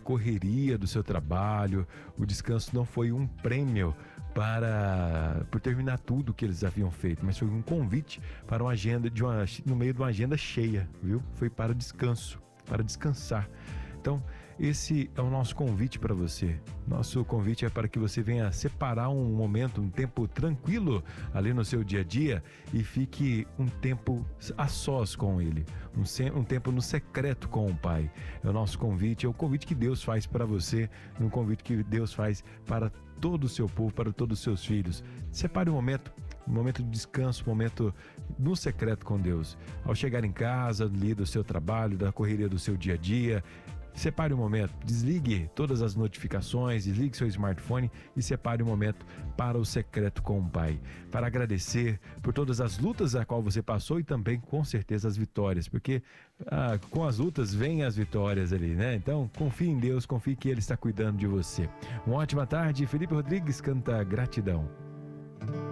correria do seu trabalho, o descanso não foi um prêmio por terminar tudo que eles haviam feito, mas foi um convite para uma agenda no meio de uma agenda cheia, viu? Foi para descanso, para descansar. Então, esse é o nosso convite para você. Nosso convite é para que você venha separar um momento, um tempo tranquilo ali no seu dia a dia e fique um tempo a sós com Ele, um tempo no secreto com o Pai. É o nosso convite, é o convite que Deus faz para você, um convite que Deus faz para todo o seu povo, para todos os seus filhos. Separe um momento de descanso, um momento no secreto com Deus. Ao chegar em casa, ali do seu trabalho, da correria do seu dia a dia, separe um momento, desligue todas as notificações, desligue seu smartphone e separe um momento para o secreto com o Pai, para agradecer por todas as lutas a qual você passou e também, com certeza, as vitórias, porque com as lutas vêm as vitórias ali, né? Então, confie em Deus, confie que Ele está cuidando de você. Uma ótima tarde, Felipe Rodrigues canta Gratidão.